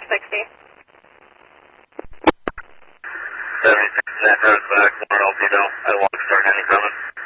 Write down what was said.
76 net, roads back, 1 Altido, I walk, start any coming.